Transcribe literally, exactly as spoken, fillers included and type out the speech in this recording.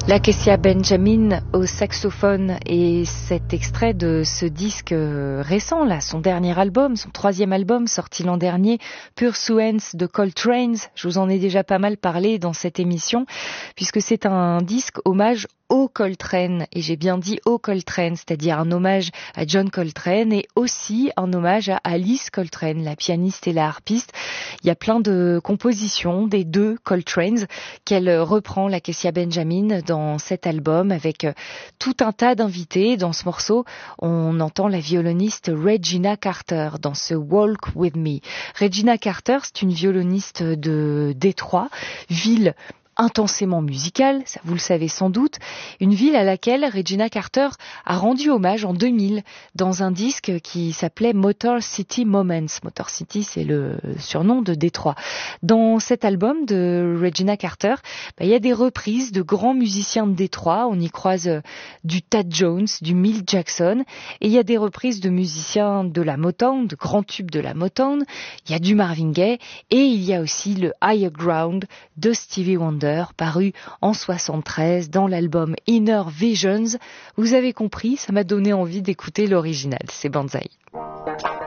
La Kessia Benjamin au saxophone et cet extrait de ce disque récent, là, son dernier album, son troisième album sorti l'an dernier, Pursuance de Coltrane. Je vous en ai déjà pas mal parlé dans cette émission puisque c'est un disque hommage au Coltrane, et j'ai bien dit au Coltrane, c'est-à-dire un hommage à John Coltrane et aussi un hommage à Alice Coltrane, la pianiste et la harpiste. Il y a plein de compositions des deux Coltranes qu'elle reprend, la Kessia Benjamin, dans cet album avec tout un tas d'invités. Dans ce morceau, on entend la violoniste Regina Carter dans ce Walk With Me. Regina Carter, c'est une violoniste de Détroit, ville intensément musicale, ça vous le savez sans doute, une ville à laquelle Regina Carter a rendu hommage en deux mille dans un disque qui s'appelait Motor City Moments. Motor City, c'est le surnom de Détroit. Dans cet album de Regina Carter, bah, il y a des reprises de grands musiciens de Détroit. On y croise euh, du Thad Jones, du Milt Jackson, et il y a des reprises de musiciens de la Motown, de grands tubes de la Motown. Il y a du Marvin Gaye et il y a aussi le Higher Ground de Stevie Wonder, paru en soixante-treize dans l'album Inner Visions. Vous avez compris, ça m'a donné envie d'écouter l'original. C'est Banzai.